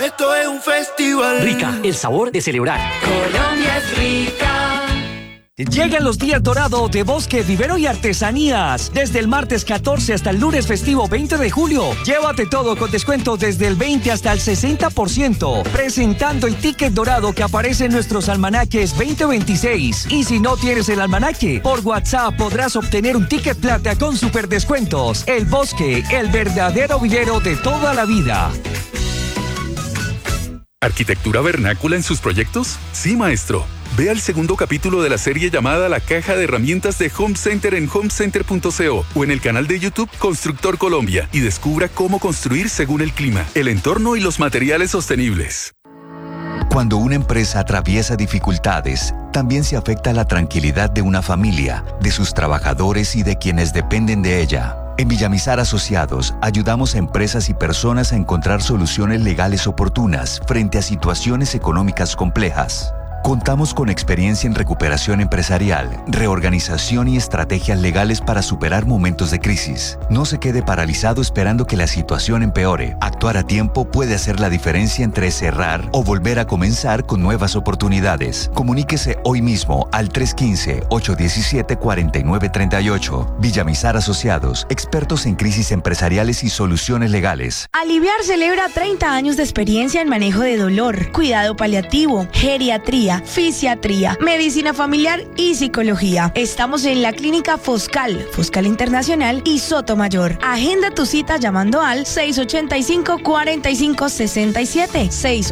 Esto es un festival. Rica, el sabor de celebrar. Colombia es rica. Llegan los días dorados de Bosque, Vivero y Artesanías. Desde el martes 14 hasta el lunes festivo 20 de julio. Llévate todo con descuento desde el 20 hasta el 60%. Presentando el ticket dorado que aparece en nuestros almanaques 2026. Y si no tienes el almanaque, por WhatsApp podrás obtener un ticket plata con super descuentos. El Bosque, el verdadero vivero de toda la vida. ¿Arquitectura vernácula en sus proyectos? Sí, maestro. Vea el segundo capítulo de la serie llamada La Caja de Herramientas de Home Center en homecenter.co o en el canal de YouTube Constructor Colombia y descubra cómo construir según el clima, el entorno y los materiales sostenibles. Cuando una empresa atraviesa dificultades, también se afecta la tranquilidad de una familia, de sus trabajadores y de quienes dependen de ella. En Villamizar Asociados, ayudamos a empresas y personas a encontrar soluciones legales oportunas frente a situaciones económicas complejas. Contamos con experiencia en recuperación empresarial, reorganización y estrategias legales para superar momentos de crisis. No se quede paralizado esperando que la situación empeore. Actuar a tiempo puede hacer la diferencia entre cerrar o volver a comenzar con nuevas oportunidades. Comuníquese hoy mismo al 315-817-4938. Villamizar Asociados, expertos en crisis empresariales y soluciones legales. Aliviar celebra 30 años de experiencia en manejo de dolor, cuidado paliativo, geriatría, fisiatría, medicina familiar y psicología. Estamos en la clínica Foscal Internacional y Sotomayor. Agenda tu cita llamando al 685-4567.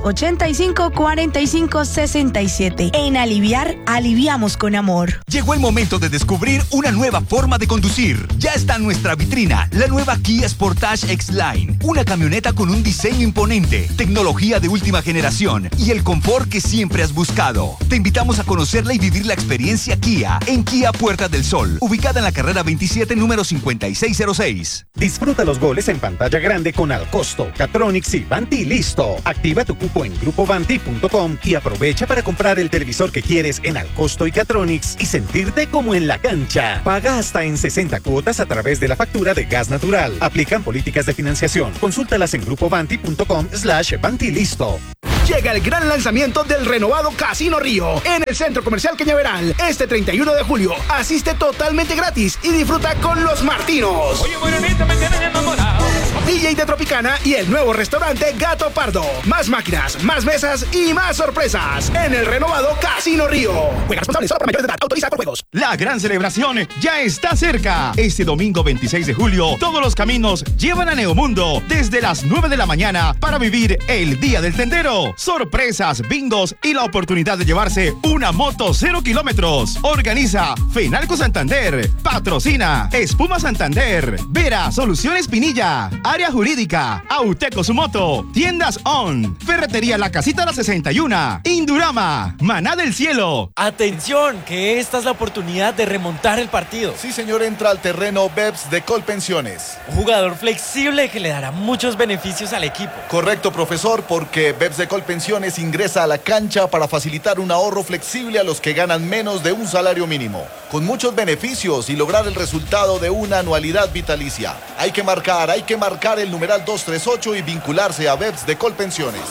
685-4567. En Aliviar, aliviamos con amor. Llegó el momento de descubrir una nueva forma de conducir. Ya está en nuestra vitrina la nueva Kia Sportage X-Line. Una camioneta con un diseño imponente, tecnología de última generación y el confort que siempre has buscado. Te invitamos a conocerla y vivir la experiencia Kia en Kia Puertas del Sol, ubicada en la carrera 27, número 5606. Disfruta los goles en pantalla grande con Alcosto, Catronics y Vanti Listo. Activa tu cupo en grupovanti.com y aprovecha para comprar el televisor que quieres en Alcosto y Catronics y sentirte como en la cancha. Paga hasta en 60 cuotas a través de la factura de gas natural. Aplican políticas de financiación. Consúltalas en grupovanti.com/Vanti Listo. Llega el gran lanzamiento del renovado Casino Río en el Centro Comercial Cañaveral este 31 de julio. Asiste totalmente gratis y disfruta con los Martinos. Oye, morenita, me tienes enamorado. DJ de Tropicana y el nuevo restaurante Gato Pardo. Más máquinas, más mesas y más sorpresas en el renovado Casino Río. Juega responsable, solo para mayores de edad. Autoriza por juegos. La gran celebración ya está cerca. Este domingo 26 de julio, todos los caminos llevan a Neomundo desde las 9 de la mañana para vivir el Día del Tendero. Sorpresas, bingos y la oportunidad de llevarse una moto 0 kilómetros. Organiza Fenalco Santander. Patrocina Espuma Santander. Vera Soluciones Pinilla. Área Jurídica. Auteco su moto. Tiendas On. Ferretería La Casita La 61. Indurama. Maná del Cielo. Atención, que esta es la oportunidad de remontar el partido. Sí, señor, entra al terreno BEPS de Colpensiones. Un jugador flexible que le dará muchos beneficios al equipo. Correcto, profesor, porque BEPS de Colpensiones ingresa a la cancha para facilitar un ahorro flexible a los que ganan menos de un salario mínimo, con muchos beneficios y lograr el resultado de una anualidad vitalicia. Hay que marcar el numeral 238 y vincularse a BEPS de Colpensiones.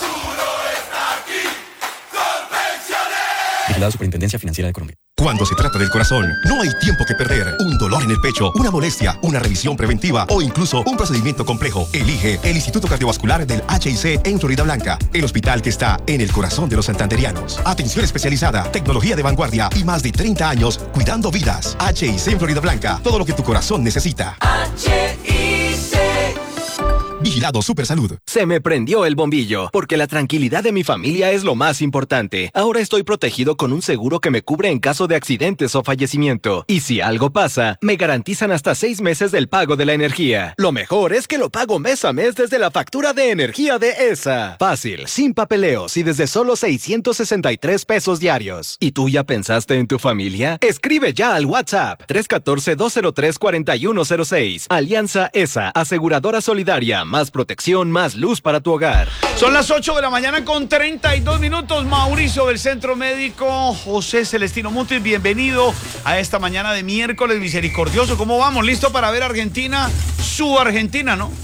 La Superintendencia Financiera de Colombia. Cuando se trata del corazón, no hay tiempo que perder. Un dolor en el pecho, una molestia, una revisión preventiva o incluso un procedimiento complejo. Elige el Instituto Cardiovascular del HIC en Florida Blanca, el hospital que está en el corazón de los santanderianos. Atención especializada, tecnología de vanguardia y más de 30 años cuidando vidas. HIC en Florida Blanca, todo lo que tu corazón necesita. HIC. Vigilado Supersalud. Se me prendió el bombillo, porque la tranquilidad de mi familia es lo más importante. Ahora estoy protegido con un seguro que me cubre en caso de accidentes o fallecimiento. Y si algo pasa, me garantizan hasta 6 meses del pago de la energía. Lo mejor es que lo pago mes a mes desde la factura de energía de ESA. Fácil, sin papeleos y desde solo 663 pesos diarios. ¿Y tú ya pensaste en tu familia? Escribe ya al WhatsApp 314-203-4106. Alianza ESA, aseguradora solidaria. Más protección, más luz para tu hogar. Son las 8 de la mañana con 32 minutos. Mauricio del Centro Médico José Celestino Mutis, bienvenido a esta mañana de miércoles misericordioso. ¿Cómo vamos? ¿Listo para ver Argentina? Su Argentina, ¿no?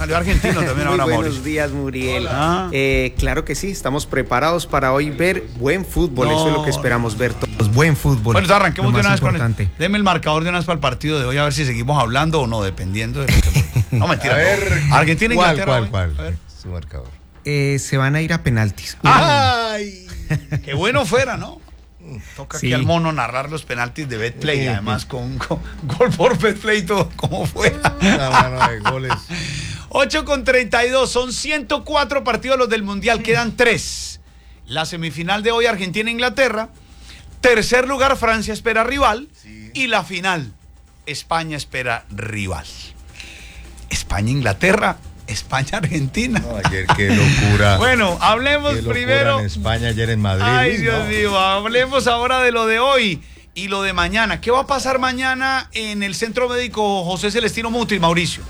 Salió argentino también ahora, Muy buenos Mauricio. días, Muriel. Hola. Claro que sí, estamos preparados para hoy ver buen fútbol. Eso es lo que esperamos ver todos. Buen fútbol. Bueno, entonces arranquemos lo de una más vez con importante. Deme el marcador de una vez para el partido de hoy, a ver si seguimos hablando o no, dependiendo de lo que... No, mentira. A ver, no. Argentina, Inglaterra. ¿Cuál? A ver. Su marcador. Se van a ir a penaltis. ¡Ay! Qué bueno fuera, ¿no? Toca Sí. aquí al mono narrar los penaltis de Betplay, además con gol por Betplay y todo, como fuera. Una mano de goles. 8:32, son 104 partidos los del Mundial, quedan 3. La semifinal de hoy, Argentina-Inglaterra. Tercer lugar, Francia espera rival. Y la final, España espera rival. España-Inglaterra, España-Argentina. No, ayer qué locura. Bueno, hablemos Qué locura primero. en España, ayer en Madrid. Ay, Uy, Dios no. mío, hablemos ahora de lo de hoy y lo de mañana. ¿Qué va a pasar mañana en el Centro Médico José Celestino Mutis, Mauricio?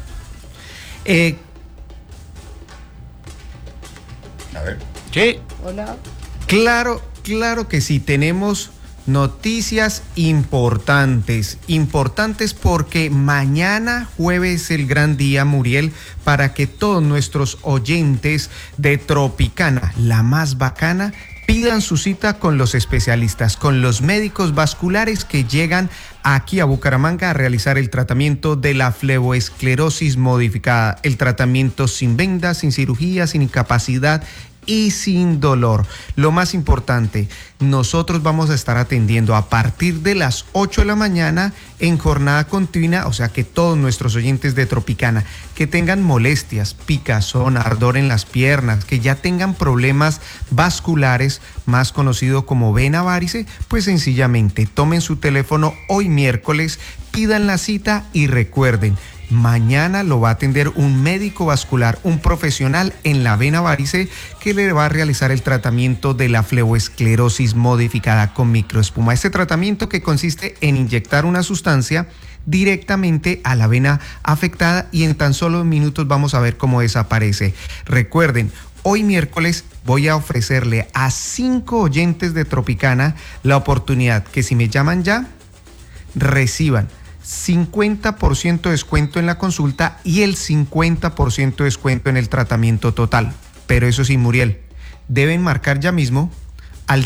A ver. ¿Qué? Hola. Claro que sí, tenemos noticias importantes porque mañana jueves es el gran día, Muriel, para que todos nuestros oyentes de Tropicana, la más bacana, pidan su cita con los especialistas, con los médicos vasculares que llegan aquí a Bucaramanga a realizar el tratamiento de la fleboesclerosis modificada, el tratamiento sin vendas, sin cirugía, sin incapacidad y sin dolor. Lo más importante, nosotros vamos a estar atendiendo a partir de las 8 de la mañana en jornada continua, o sea que todos nuestros oyentes de Tropicana que tengan molestias, picazón, ardor en las piernas, que ya tengan problemas vasculares, más conocido como vena varice, pues sencillamente tomen su teléfono hoy miércoles, pidan la cita y recuerden, mañana lo va a atender un médico vascular, un profesional en la vena varice que le va a realizar el tratamiento de la fleboesclerosis modificada con microespuma. Este tratamiento que consiste en inyectar una sustancia directamente a la vena afectada y en tan solo minutos vamos a ver cómo desaparece. Recuerden, hoy miércoles voy a ofrecerle a 5 oyentes de Tropicana la oportunidad que si me llaman ya, reciban 50% de descuento en la consulta y el 50% de descuento en el tratamiento total. Pero eso sí, Muriel, deben marcar ya mismo al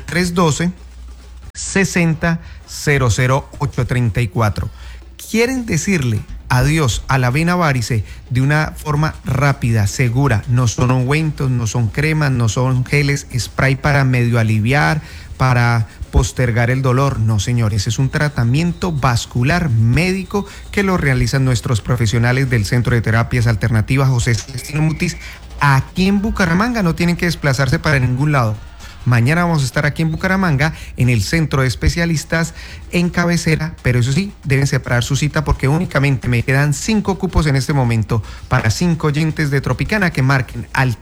312-60-00834. ¿Quieren decirle adiós a la vena varice de una forma rápida, segura? No son ungüentos, no son cremas, no son geles, spray para medio aliviar, para postergar el dolor. No, señores, es un tratamiento vascular médico que lo realizan nuestros profesionales del Centro de Terapias Alternativas José Celestino Mutis aquí en Bucaramanga. No tienen que desplazarse para ningún lado. Mañana vamos a estar aquí en Bucaramanga en el Centro de Especialistas en cabecera, pero eso sí, deben separar su cita porque únicamente me quedan 5 cupos en este momento para 5 oyentes de Tropicana que marquen al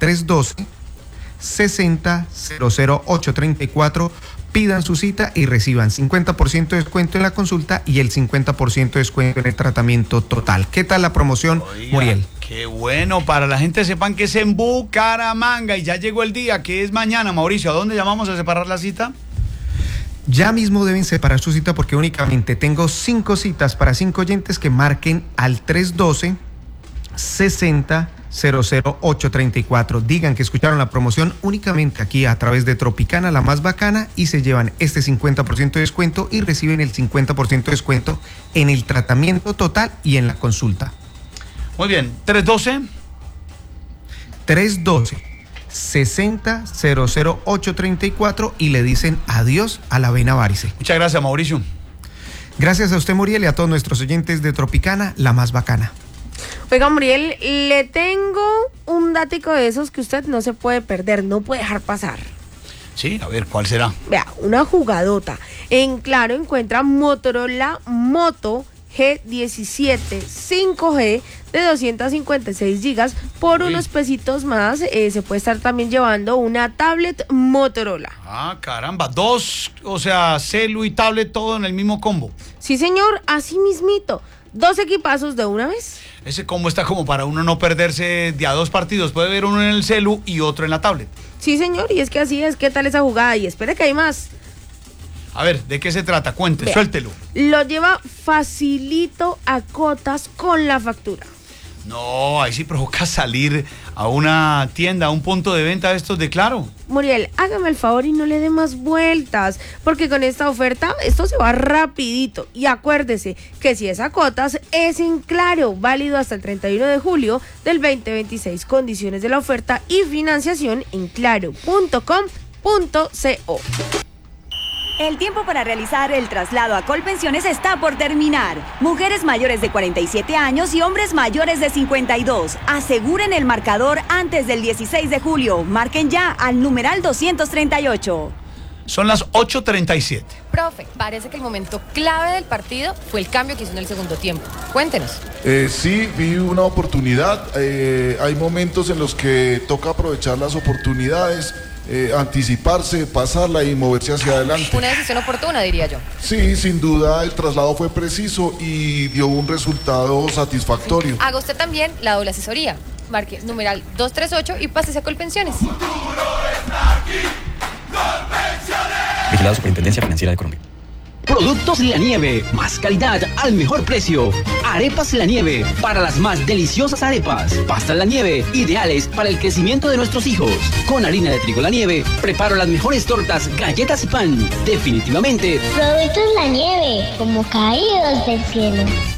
312-60-00834, pidan su cita y reciban 50% de descuento en la consulta y el 50% de descuento en el tratamiento total. ¿Qué tal la promoción, Muriel? Qué bueno, para la gente sepan que es en Bucaramanga y ya llegó el día, que es mañana. Mauricio, ¿a dónde llamamos a separar la cita? Ya mismo deben separar su cita porque únicamente tengo 5 citas para 5 oyentes que marquen al 312-60-00834. Digan que escucharon la promoción únicamente aquí a través de Tropicana, la más bacana, y se llevan este 50% de descuento y reciben el 50% de descuento en el tratamiento total y en la consulta. Muy bien, 312-60-00834 y le dicen adiós a la vena varice. Muchas gracias, Mauricio. Gracias a usted, Muriel, y a todos nuestros oyentes de Tropicana, la más bacana. Oiga, Muriel, le tengo un dático de esos que usted no se puede perder, no puede dejar pasar. Sí, a ver, ¿cuál será? Vea, una jugadota. En Claro encuentra Motorola Moto G17 5G de 256 gigas por unos pesitos más. Se puede estar también llevando una tablet Motorola. Ah, caramba, 2, o sea, celu y tablet todo en el mismo combo. Sí, señor, así mismito. 2 equipazos de una vez. Ese combo está como para uno no perderse de a 2 partidos. Puede ver uno en el celu y otro en la tablet. Sí, señor, y es que así es. ¿Qué tal esa jugada? Y espere que hay más. A ver, ¿de qué se trata? Cuente, Vea, suéltelo. Lo lleva facilito a cotas con la factura. No, ahí sí provoca salir a una tienda, a un punto de venta de estos de Claro. Muriel, hágame el favor y no le dé más vueltas, porque con esta oferta esto se va rapidito. Y acuérdese que si es a cuotas, es en Claro, válido hasta el 31 de julio del 2026. Condiciones de la oferta y financiación en claro.com.co. El tiempo para realizar el traslado a Colpensiones está por terminar. Mujeres mayores de 47 años y hombres mayores de 52. Aseguren el marcador antes del 16 de julio. Marquen ya al numeral 238. Son las 8:37. Profe, parece que el momento clave del partido fue el cambio que hizo en el segundo tiempo. Cuéntenos. Sí, vi una oportunidad. Hay momentos en los que toca aprovechar las oportunidades, anticiparse, pasarla y moverse hacia adelante. Una decisión oportuna, diría yo. Sí, sin duda el traslado fue preciso y dio un resultado satisfactorio. Haga usted también la doble asesoría. Marque numeral 238 y pásese a Colpensiones. Vigilado Superintendencia Financiera de Colombia. Productos La Nieve, más calidad al mejor precio. Arepas La Nieve, para las más deliciosas arepas. Pastas La Nieve, ideales para el crecimiento de nuestros hijos. Con harina de trigo La Nieve, preparo las mejores tortas, galletas y pan. Definitivamente. Productos La Nieve, como caídos del cielo.